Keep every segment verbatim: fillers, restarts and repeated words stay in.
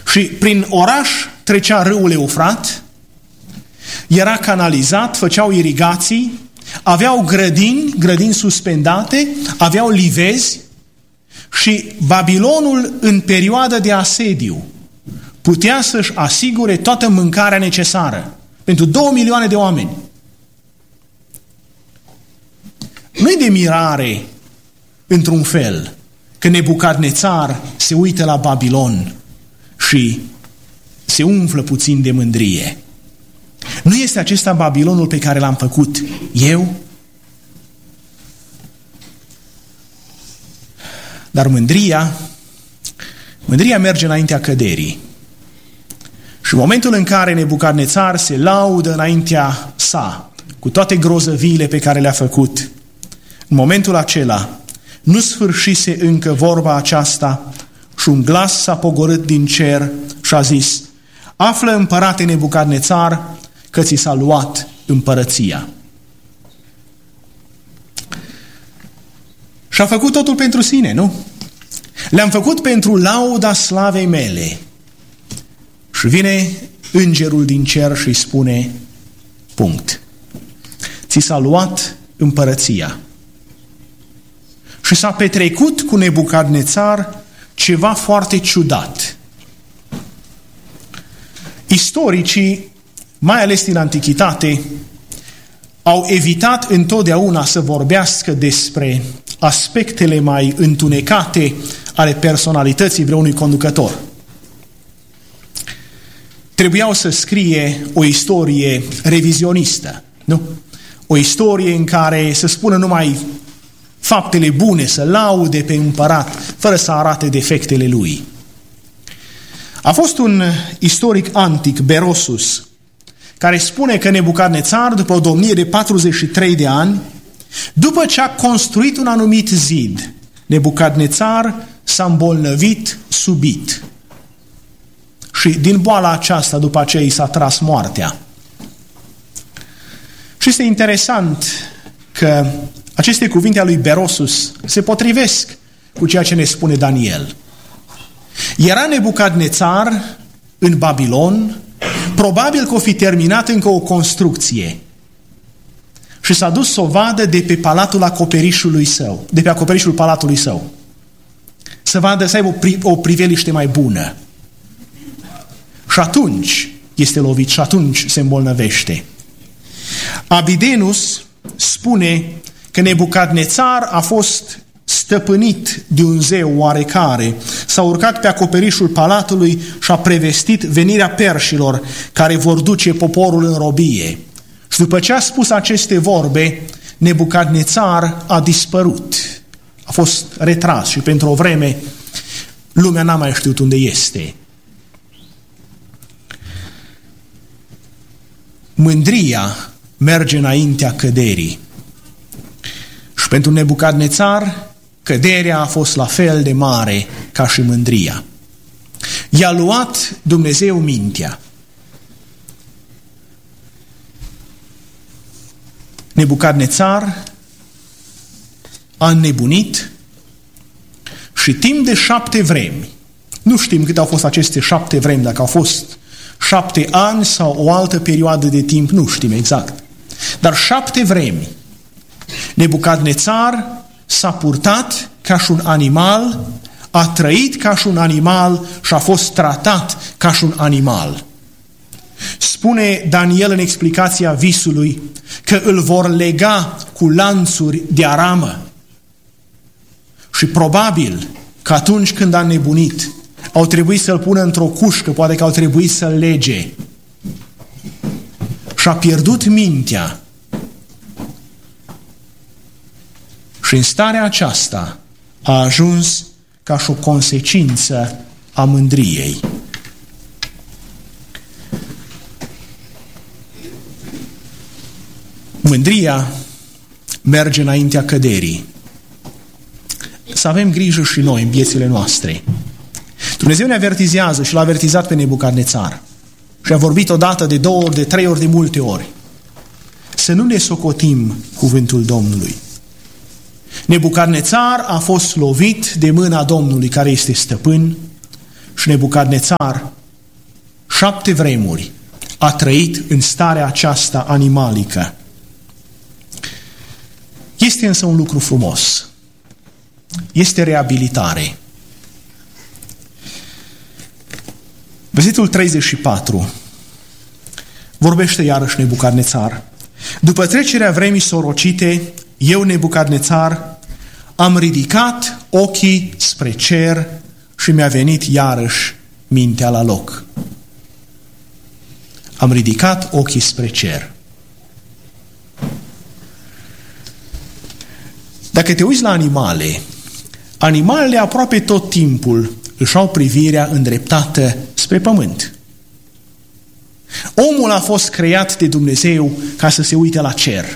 Și prin oraș trecea râul Eufrat, era canalizat, făceau irigații, aveau grădini, grădini suspendate, aveau livezi și Babilonul în perioada de asediu putea să-și asigure toată mâncarea necesară pentru două milioane de oameni. Nu-i de mirare, într-un fel, că Nebucadnețar se uită la Babilon și se umflă puțin de mândrie. Nu este acesta Babilonul pe care l-am făcut eu? Dar mândria, mândria merge înaintea căderii. Și în momentul în care Nebucadnețar se laudă înaintea sa cu toate grozăviile pe care le-a făcut, în momentul acela nu sfârșise încă vorba aceasta și un glas s-a pogorât din cer și a zis: află, împărate Nebucadnețar, că ți s-a luat împărăția. Și a făcut totul pentru sine, nu? Le-am făcut pentru lauda slavei mele. Și vine îngerul din cer și îi spune: punct. Ți s-a luat împărăția. Și s-a petrecut cu Nebucadnețar ceva foarte ciudat. Istoricii, mai ales din antichitate, au evitat întotdeauna să vorbească despre aspectele mai întunecate ale personalității vreunui conducător. Trebuiau să scrie o istorie revizionistă, nu? O istorie în care să spună numai faptele bune, să laude pe împărat, fără să arate defectele lui. A fost un istoric antic, Berosus, care spune că Nebucadnețar, după o domnie de patruzeci și trei de ani, după ce a construit un anumit zid, Nebucadnețar s-a îmbolnăvit subit. Și din boala aceasta, după aceea, i s-a tras moartea. Și este interesant că aceste cuvinte ale lui Berosus se potrivesc cu ceea ce ne spune Daniel. Era Nebucadnețar în Babilon, probabil că o fi terminat încă o construcție și s-a dus să o vadă de pe palatul acoperișului său, de pe acoperișul palatului său. Să vadă, să aibă o, pri- o priveliște mai bună. Și atunci este lovit și atunci se îmbolnăvește. Abidenus spune că Nebucadnețar a fost stăpânit de un zeu oarecare, s-a urcat pe acoperișul palatului și a prevestit venirea perșilor care vor duce poporul în robie. Și după ce a spus aceste vorbe, Nebucadnețar a dispărut. A fost retras și pentru o vreme lumea n-a mai știut unde este. Mândria merge înaintea căderii. Și pentru Nebucadnețar, căderea a fost la fel de mare ca și mândria. I-a luat Dumnezeu mintea. Nebucadnețar a înnebunit și timp de șapte vremi, nu știm câte au fost aceste șapte vremi, dacă au fost șapte ani sau o altă perioadă de timp, nu știm exact. Dar șapte vremi, Nebucadnețar s-a purtat ca și un animal, a trăit ca și un animal și a fost tratat ca și un animal. Spune Daniel în explicația visului că îl vor lega cu lanțuri de aramă. Și probabil că atunci când a nebunit, au trebuit să-l pună într-o cușcă, poate că au trebuit să-l lege. Și a pierdut mintea. Și în starea aceasta a ajuns ca și o consecință a mândriei. Mândria merge înaintea căderii. Să avem grijă și noi în viețile noastre. Dumnezeu ne avertizează și l-a avertizat pe Nebucadnețar. Și a vorbit odată, de două ori, de trei ori, de multe ori. Să nu ne socotim cuvântul Domnului. Nebucadnețar a fost lovit de mâna Domnului care este stăpân și Nebucadnețar șapte vremuri a trăit în starea aceasta animalică. Este însă un lucru frumos. Este reabilitare. Versetul treizeci și patru vorbește iarăși Nebucadnețar. După trecerea vremii sorocite, eu, Nebucadnețar, am ridicat ochii spre cer și mi-a venit iarăși mintea la loc. Am ridicat ochii spre cer. Dacă te uiți la animale, animalele aproape tot timpul își au privirea îndreptată spre pământ. Omul a fost creat de Dumnezeu ca să se uite la cer.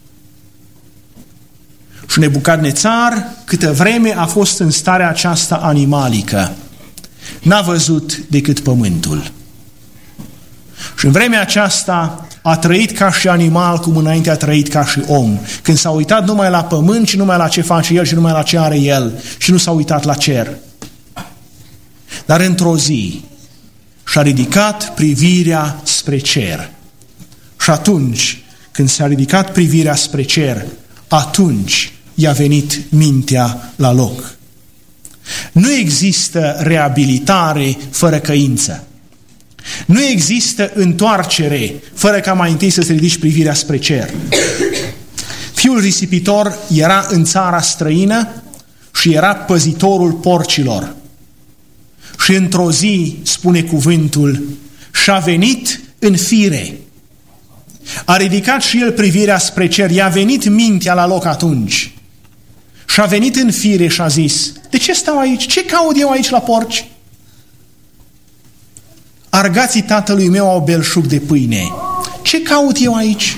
Și Nebucadnețar, câtă vreme a fost în starea aceasta animalică, n-a văzut decât pământul. Și în vremea aceasta a trăit ca și animal, cum înainte a trăit ca și om. Când s-a uitat numai la pământ și numai la ce face el și numai la ce are el și nu s-a uitat la cer. Dar într-o zi și-a ridicat privirea spre cer. Și atunci, când s-a ridicat privirea spre cer, atunci i-a venit mintea la loc. Nu există reabilitare fără căință. Nu există întoarcere fără ca mai întâi să se ridici privirea spre cer. Fiul risipitor era în țara străină și era păzitorul porcilor. Și într-o zi, spune cuvântul, și-a venit în fire. A ridicat și el privirea spre cer, i-a venit mintea la loc atunci. Și-a venit în fire și a zis, de ce stau aici? Ce caut eu aici la porci? Argații tatălui meu au belșug de pâine. Ce caut eu aici?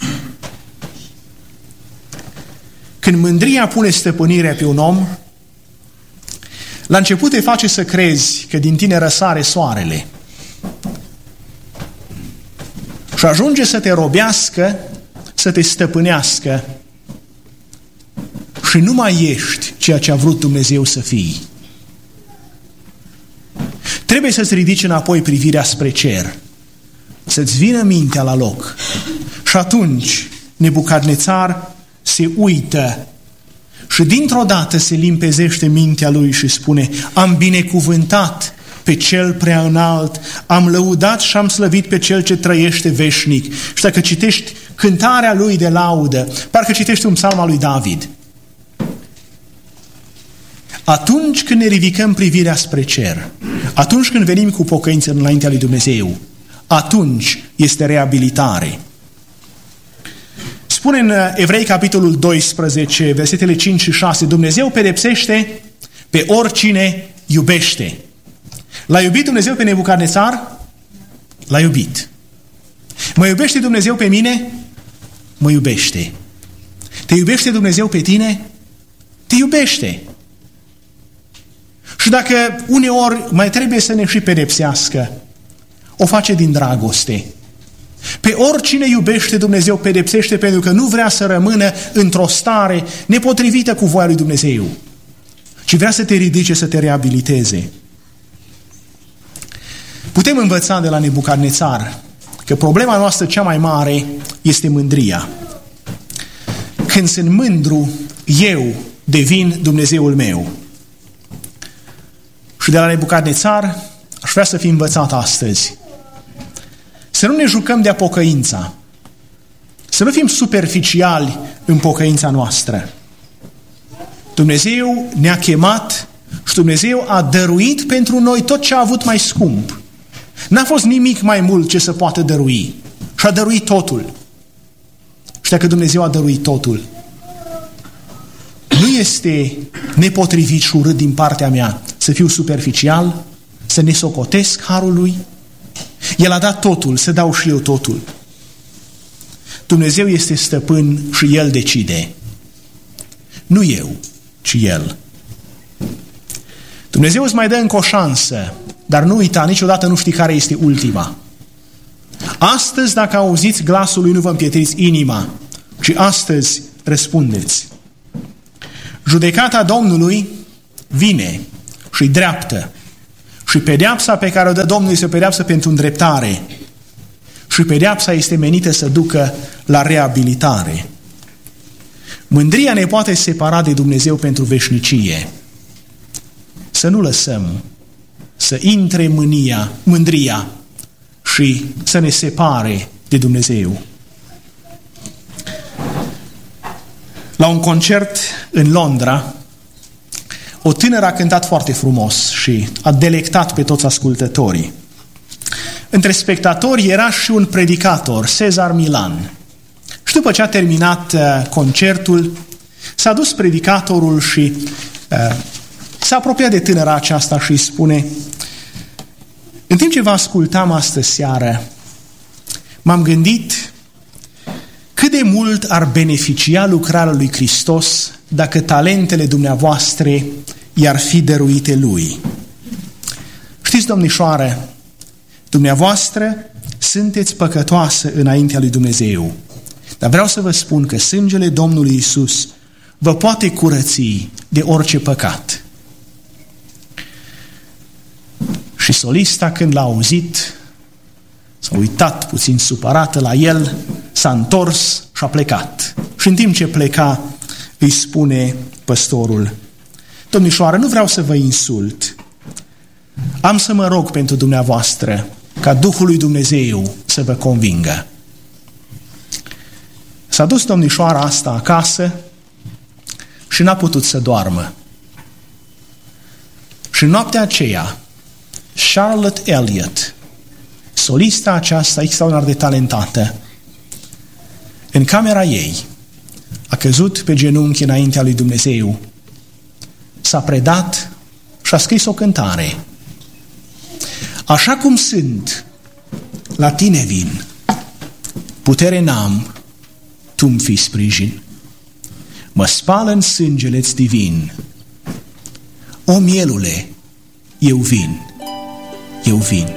Când mândria pune stăpânirea pe un om, la început te face să crezi că din tine răsare soarele. Și ajunge să te robească, să te stăpânească și nu mai ești ceea ce a vrut Dumnezeu să fii. Trebuie să-ți ridici înapoi privirea spre cer, să-ți vină mintea la loc. Și atunci Nebucadnețar se uită și dintr-o dată se limpezește mintea lui și spune, am binecuvântat pe cel prea înalt, am lăudat și am slăvit pe cel ce trăiește veșnic. Și dacă citești cântarea lui de laudă, parcă citești un psalm al lui David. Atunci când ne ridicăm privirea spre cer, atunci când venim cu pocăință înaintea lui Dumnezeu, atunci este reabilitare. Spune în Evrei, capitolul doisprezece, versetele cinci și șase, Dumnezeu pedepsește pe oricine iubește. L-a iubit Dumnezeu pe Nebucadnețar? L-a iubit. Mă iubește Dumnezeu pe mine? Mă iubește. Te iubește Dumnezeu pe tine? Te iubește. Și dacă uneori mai trebuie să ne și pedepsească, o face din dragoste. Pe oricine iubește Dumnezeu pedepsește pentru că nu vrea să rămână într-o stare nepotrivită cu voia lui Dumnezeu, ci vrea să te ridice, să te reabiliteze. Putem învăța de la Nebucadnețar că problema noastră cea mai mare este mândria. Când sunt mândru, eu devin Dumnezeul meu. Și de la Nebucadnețar aș vrea să fim învățat astăzi. Să nu ne jucăm de-a pocăința. Să nu fim superficiali în pocăința noastră. Dumnezeu ne-a chemat și Dumnezeu a dăruit pentru noi tot ce a avut mai scump. N-a fost nimic mai mult ce să poată dărui. Și a dăruit totul. Și dacă Dumnezeu a dăruit totul, nu este nepotrivit și urât din partea mea să fiu superficial, să ne socotesc harul lui. El a dat totul, să dau și eu totul. Dumnezeu este stăpân și El decide. Nu eu, ci El. Dumnezeu îți mai dă încă o șansă, dar nu uita, niciodată nu știi care este ultima. Astăzi, dacă auziți glasul lui, nu vă împietriți inima, ci astăzi răspundeți. Judecata Domnului vine și-i dreaptă Și pedeapsa pe care o dă Domnul este o pedeapsă pentru îndreptare. Și pedeapsa este menită să ducă la reabilitare. Mândria ne poate separa de Dumnezeu pentru veșnicie. Să nu lăsăm să intre mânia, mândria și să ne separe de Dumnezeu. La un concert în Londra, o tânără a cântat foarte frumos și a delectat pe toți ascultătorii. Între spectatori era și un predicator, Cezar Milan. Și după ce a terminat uh, concertul, s-a dus predicatorul și uh, s-a apropiat de tânăra aceasta și îi spune: în timp ce vă ascultam astă seară, m-am gândit cât de mult ar beneficia lucrarea lui Hristos dacă talentele dumneavoastră i-ar fi dăruite Lui. Știți, domnișoară, dumneavoastră sunteți păcătoasă înaintea lui Dumnezeu, dar vreau să vă spun că sângele Domnului Iisus vă poate curăți de orice păcat. Și solista, când l-a auzit, s-a uitat puțin supărată la el, s-a întors și a plecat. Și în timp ce pleca, îi spune păstorul: domnișoară, nu vreau să vă insult. Am să mă rog pentru dumneavoastră ca Duhul lui Dumnezeu să vă convingă. S-a dus domnișoara asta acasă și n-a putut să doarmă. Și în noaptea aceea, Charlotte Elliott, solista aceasta extraordinar de talentată, în camera ei a căzut pe genunchi înaintea lui Dumnezeu, s-a predat și a scris o cântare. Așa cum sunt, la tine vin, putere n-am, tu-mi fii sprijin, mă spală în sângele-ți divin, o mielule, eu vin, eu vin.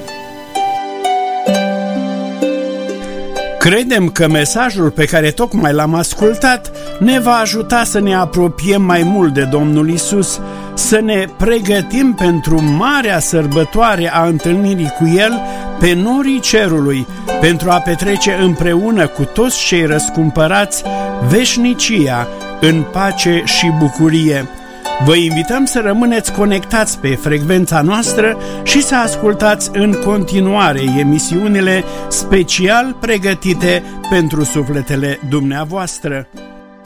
Credem că mesajul pe care tocmai l-am ascultat ne va ajuta să ne apropiem mai mult de Domnul Isus, să ne pregătim pentru marea sărbătoare a întâlnirii cu El pe norii cerului, pentru a petrece împreună cu toți cei răscumpărați veșnicia în pace și bucurie. Vă invităm să rămâneți conectați pe frecvența noastră și să ascultați în continuare emisiunile special pregătite pentru sufletele dumneavoastră.